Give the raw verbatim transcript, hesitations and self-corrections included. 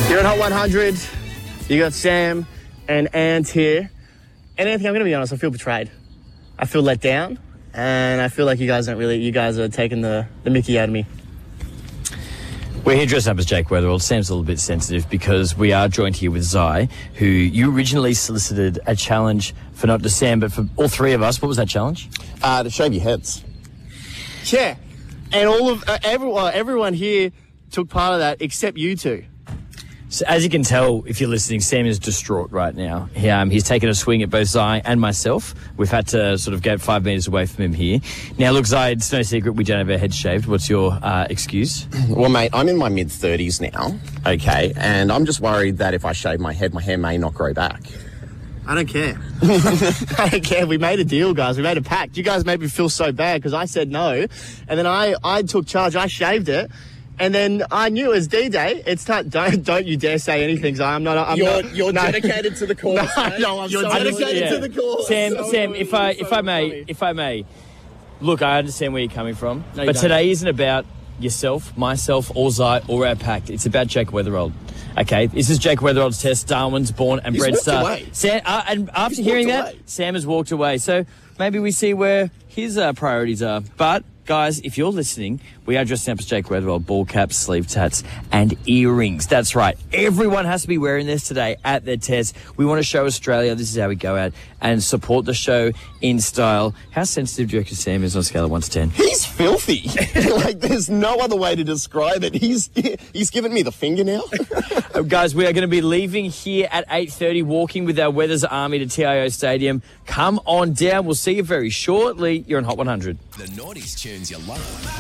You're at Hot one hundred. You got Sam and Ant here. And Anthony, I'm going to be honest, I feel betrayed. I feel let down. And I feel like you guys don't really, you guys are taking the, the mickey out of me. We're here dressed up as Jake Weatherald. Sam's a little bit sensitive because we are joined here with Zai, who you originally solicited a challenge for not just Sam, but for all three of us. What was that challenge? Uh, to shave your heads. Yeah. And all of, uh, everyone, everyone here took part of that except you two. So as you can tell, if you're listening, Sam is distraught right now. He, um, he's taken a swing at both Zai and myself. We've had to sort of go five metres away from him here. Now, look, Zai, it's no secret we don't have our heads shaved. What's your uh, excuse? Well, mate, I'm in my mid-thirties now, okay, and I'm just worried that if I shave my head, my hair may not grow back. I don't care. I don't care. We made a deal, guys. We made a pact. You guys made me feel so bad because I said no, and then I, I took charge. I shaved it. And then I knew it was D-Day. It's not. Don't don't you dare say anything, Zai. I'm not. I'm You're not, you're no. dedicated to the cause. No, mate. no, I'm you're so dedicated yeah. to the cause. Sam, So Sam, funny, if I so if I may, funny. if I may, look, I understand where you're coming from, No, you but don't. today isn't about yourself, myself, or Zai, or our pact. It's about Jake Weatherald. Okay, this is Jake Weatherald's test. Darwin's born and He's bred walked star. away. Sam, uh, and after He's hearing walked that, away. Sam has walked away. So maybe we see where his uh, priorities are. But guys, if you're listening, we are dressing up as Jake Weatherald, ball caps, sleeve tats, and earrings. That's right. Everyone has to be wearing this today at their test. We want to show Australia this is how we go out and support the show in style. How sensitive do you reckon Sam is on a scale of one to ten? He's filthy. Like, there's no other way to describe it. He's he's given me the finger now. Uh, guys, we are going to be leaving here at eight thirty, walking with our Weathers Army to T I O Stadium. Come on down. We'll see you very shortly. You're on Hot one hundred. The noughties tunes you love.